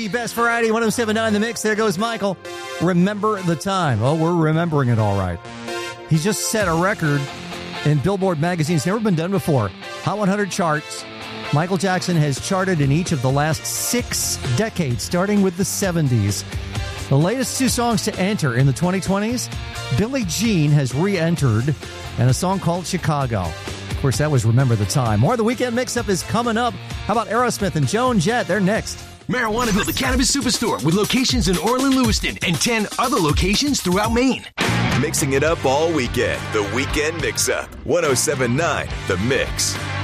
the best variety, 107.9 The Mix. There goes Michael. Remember the Time. Oh, we're remembering it all right. He just set a record in Billboard magazine. It's never been done before. Hot 100 charts. Michael Jackson has charted in each of the last 6 decades, starting with the 70s. The latest 2 songs to enter in the 2020s, Billie Jean has re-entered, and a song called Chicago. Of course, that was Remember the Time. More of the Weekend Mix-Up is coming up. How about Aerosmith and Joan Jett? They're next. Marijuanaville, the cannabis superstore with locations in Orland, Lewiston, and 10 other locations throughout Maine. Mixing it up all weekend. The Weekend Mix-Up. 107.9 The Mix.